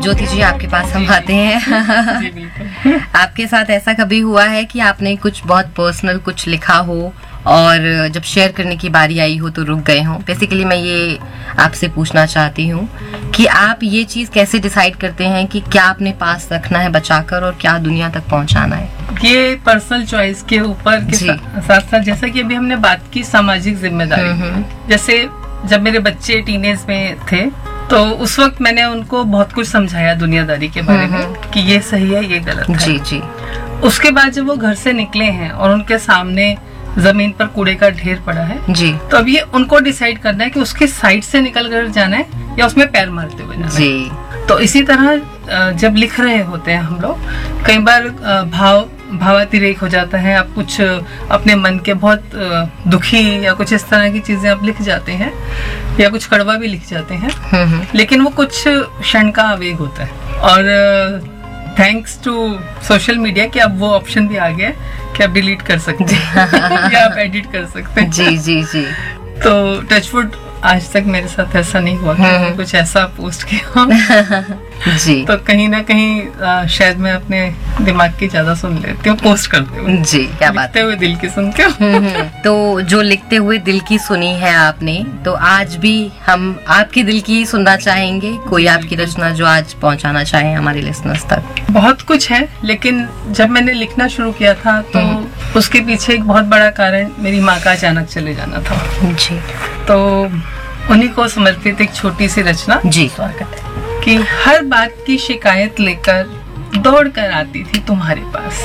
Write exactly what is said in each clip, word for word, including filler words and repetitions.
ज्योति जी, आपके पास हम आते हैं। जी बिल्कुल। आपके साथ ऐसा कभी हुआ है कि आपने कुछ बहुत पर्सनल कुछ लिखा हो और जब शेयर करने की बारी आई हो तो रुक गए हो? बेसिकली मैं ये आपसे पूछना चाहती हूँ कि आप ये चीज कैसे डिसाइड करते हैं कि क्या अपने पास रखना है बचाकर और क्या दुनिया तक पहुँचाना है? ये पर्सनल चॉइस के ऊपर के साथ साथ जैसा कि अभी हमने बात की सामाजिक जिम्मेदारी, जैसे जब मेरे बच्चे टीनेज में थे तो उस वक्त मैंने उनको बहुत कुछ समझाया दुनियादारी के बारे में कि ये सही है ये गलत है। जी जी। उसके बाद जब वो घर से निकले हैं और उनके सामने जमीन पर कूड़े का ढेर पड़ा है जी, तो अब ये उनको डिसाइड करना है कि उसके साइड से निकल कर जाना है या उसमें पैर मारते हुए जाना है। तो इसी तरह जब लिख रहे होते हैं हम लोग, कई बार भाव भावातिरेक हो जाता है, आप कुछ अपने मन के बहुत दुखी या कुछ इस तरह की चीजें आप लिख जाते हैं या कुछ कड़वा भी लिख जाते हैं, लेकिन वो कुछ क्षण का आवेग होता है। और थैंक्स टू सोशल मीडिया कि अब वो ऑप्शन भी आ गया कि आप डिलीट कर सकते हैं या आप एडिट कर सकते हैं। जी जी जी। तो टचवुड आज तक मेरे साथ ऐसा नहीं हुआ कि मैंने कुछ ऐसा पोस्ट किया जी। तो कहीं ना कहीं शायद मैं अपने दिमाग की ज्यादा सुन लेती हूँ पोस्ट करते हुए जी। क्या बात, लिखते हुए दिल की सुनते हो। तो जो लिखते हुए दिल की सुनी है आपने, तो आज भी हम आपके दिल की सुनना चाहेंगे। कोई आपकी रचना जो आज पहुँचाना चाहे हमारे लिसनर्स तक? बहुत कुछ है, लेकिन जब मैंने लिखना शुरू किया था तो उसके पीछे एक बहुत बड़ा कारण मेरी माँ का अचानक चले जाना था जी। तो उन्हीं को समर्पित एक छोटी सी रचना जी। स्वागत है कि हर बात की शिकायत लेकर दौड़ कर आती थी तुम्हारे पास,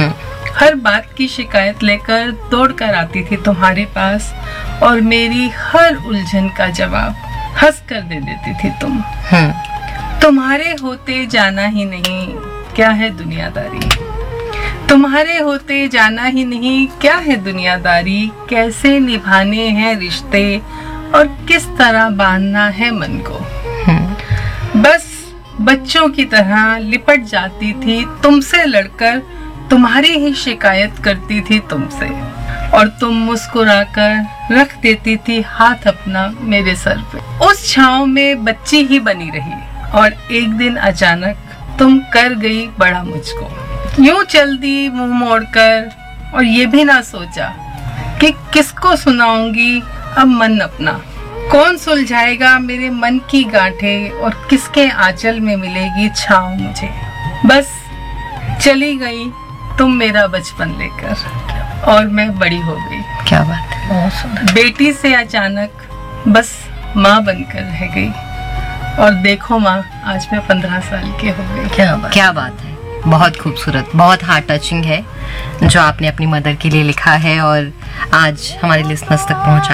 हर बात की शिकायत लेकर दौड़ कर आती थी तुम्हारे पास, और मेरी हर उलझन का जवाब हंस कर दे देती थी तुम। तुम्हारे होते जाना ही नहीं क्या है दुनियादारी, तुम्हारे होते जाना ही नहीं क्या है दुनियादारी, कैसे निभाने हैं रिश्ते और किस तरह बांधना है मन को। बस बच्चों की तरह लिपट जाती थी तुमसे लड़कर, तुम्हारी ही शिकायत करती थी तुमसे, और तुम मुस्कुराकर रख देती थी हाथ अपना मेरे सर पे। उस छांव में बच्ची ही बनी रही और एक दिन अचानक तुम कर गई बड़ा मुझको। यूं चल दी मुंह मोड़कर और ये भी ना सोचा कि किसको सुनाऊंगी अब मन अपना, कौन सुलझाएगा मेरे मन की गांठें और किसके आंचल में मिलेगी छांव मुझे। बस चली गई तुम मेरा बचपन लेकर और मैं बड़ी हो गई। क्या बात है, बहुत सुंदर। बेटी से अचानक बस माँ बनकर रह गई और देखो माँ आज मैं पंद्रह साल की हो गई। क्या बात, क्या बात है, बहुत खूबसूरत, बहुत हार्ट टचिंग है जो आपने अपनी मदर के लिए लिखा है और आज हमारे लिसनर्स तक पहुंचाया।